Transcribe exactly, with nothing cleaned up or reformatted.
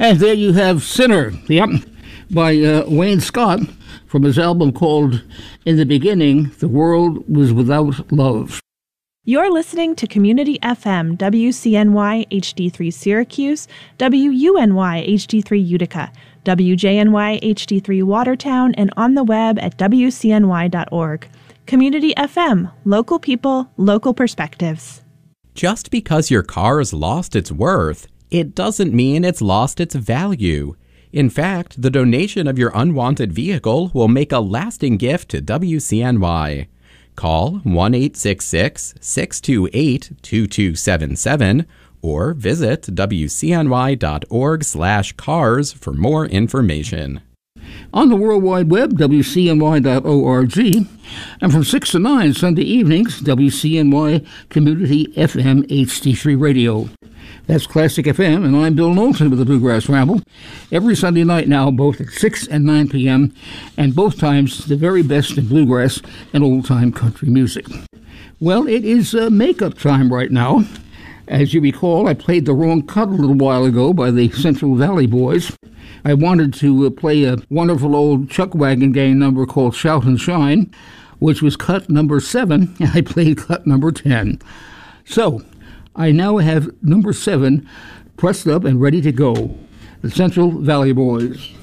And there you have Sinner, yep, by uh, Wayne Scott from his album called In the Beginning, The World Was Without Love. You're listening to Community F M, W C N Y H D three Syracuse, W U N Y H D three Utica, W J N Y H D three Watertown, and on the web at W C N Y dot org. Community F M, local people, local perspectives. Just because your car's lost its worth, it doesn't mean it's lost its value. In fact, the donation of your unwanted vehicle will make a lasting gift to W C N Y. Call one eight six six, six two eight, two two seven seven or visit W C N Y dot org slash cars for more information. On the World Wide Web, W C N Y dot org, and from six to nine Sunday evenings, W C N Y Community F M H D three Radio. That's Classic F M, and I'm Bill Knowlton with the Bluegrass Ramble. Every Sunday night now, both at six and nine p.m., and both times the very best in bluegrass and old-time country music. Well, it is uh, makeup time right now. As you recall, I played the wrong cut a little while ago by the Central Valley Boys. I wanted to uh, play a wonderful old Chuck Wagon Gang number called Shout and Shine, which was cut number seven, and I played cut number ten. So, I now have number seven pressed up and ready to go. The Central Valley Boys.